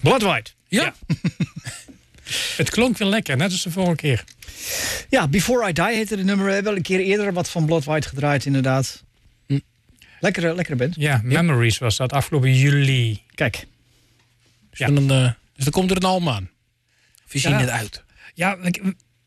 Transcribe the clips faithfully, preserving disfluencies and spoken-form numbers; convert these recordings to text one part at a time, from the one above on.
Blood White. Ja. ja. Het klonk wel lekker, net als de vorige keer. Ja, Before I Die heette de nummer. We hebben wel een keer eerder wat van Blood White gedraaid, inderdaad. Hm. Lekkere, lekkere band. Ja, Memories was dat afgelopen juli. Kijk. Dus, ja. dan, uh, dus dan komt er een album aan. Of je ja. ziet het uit. Ja, ik,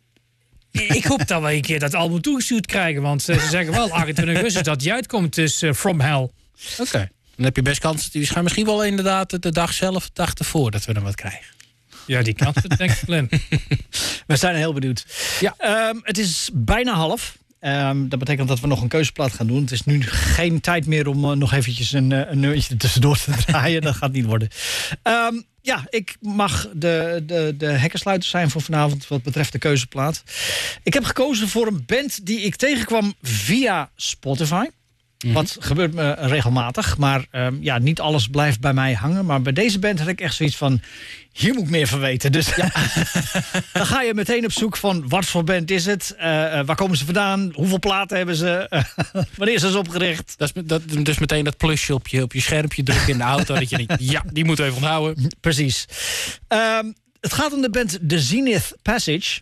ik hoop dat we een keer dat album toegestuurd krijgen. Want uh, ze zeggen wel achtentwintig augustus dat die uitkomt. Dus uh, From Hell. Oké. Okay. Dan heb je best kans. Die gaan misschien wel inderdaad de dag zelf, de dag ervoor, dat we er wat krijgen. Ja, die kans denk ik Glenn. We zijn heel benieuwd. Ja. Um, het is bijna half. Um, dat betekent dat we nog een keuzeplaat gaan doen. Het is nu geen tijd meer om uh, nog eventjes een, uh, een nummertje er tussendoor te draaien. Dat gaat niet worden. Um, ja, ik mag de, de, de hekkensluiter zijn voor vanavond wat betreft de keuzeplaat. Ik heb gekozen voor een band die ik tegenkwam via Spotify. Mm-hmm. Wat gebeurt me regelmatig. Maar um, ja, niet alles blijft bij mij hangen. Maar bij deze band had ik echt zoiets van... hier moet ik meer van weten. Dus ja. Dan ga je meteen op zoek van... wat voor band is het? Uh, uh, waar komen ze vandaan? Hoeveel platen hebben ze? Uh, wanneer zijn ze opgericht? Dat is, dat, dus meteen dat plusje op je, op je schermpje drukken in de auto. Dat je denkt, ja, die moeten we even onthouden. Precies. Um, het gaat om de band The Zenith Passage...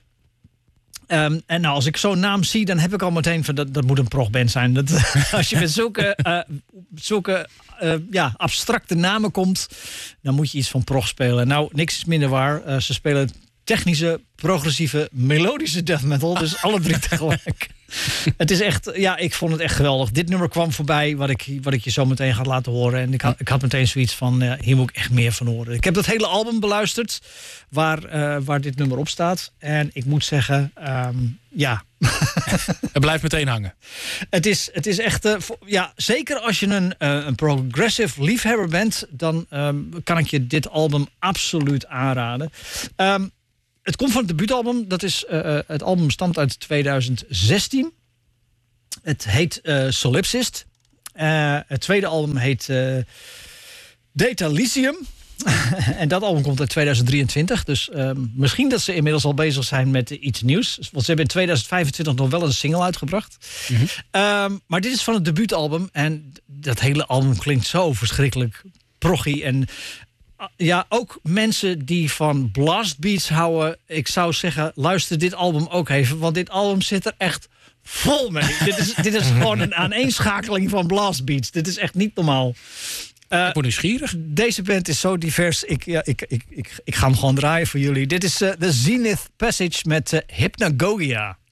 Um, en nou, als ik zo'n naam zie, dan heb ik al meteen van dat, dat moet een progband zijn. Dat, als je met zulke, uh, zulke uh, ja, abstracte namen komt, dan moet je iets van prog spelen. Nou, niks is minder waar. Uh, ze spelen technische, progressieve, melodische death metal. Dus alle drie tegelijk. Het is echt, ja, ik vond het echt geweldig. Dit nummer kwam voorbij, wat ik, wat ik je zo meteen ga laten horen. En ik had, ik had meteen zoiets van, uh, hier moet ik echt meer van horen. Ik heb dat hele album beluisterd, waar, uh, waar dit nummer op staat. En ik moet zeggen, um, ja... Het blijft meteen hangen. Het is, het is echt, uh, voor, ja, zeker als je een, uh, een progressive liefhebber bent, dan um, kan ik je dit album absoluut aanraden. Um, Het komt van het debuutalbum. Dat is, uh, het album stamt uit tweeduizend zestien. Het heet uh, Solipsist. Uh, het tweede album heet uh, Data Lyceum. En dat album komt uit tweeduizend drieëntwintig. Dus uh, misschien dat ze inmiddels al bezig zijn met uh, iets nieuws. Want ze hebben in tweeduizend vijfentwintig nog wel een single uitgebracht. Mm-hmm. Um, maar dit is van het debuutalbum. En dat hele album klinkt zo verschrikkelijk proggy en... Ja, ook mensen die van blastbeats houden. Ik zou zeggen, luister dit album ook even. Want dit album zit er echt vol mee. dit, is, dit is gewoon een aaneenschakeling van blastbeats. Dit is echt niet normaal. Uh, ik word nieuwsgierig. Deze band is zo divers. Ik, ja, ik, ik, ik, ik ga hem gewoon draaien voor jullie. Dit is uh, The Zenith Passage met uh, Hypnagogia.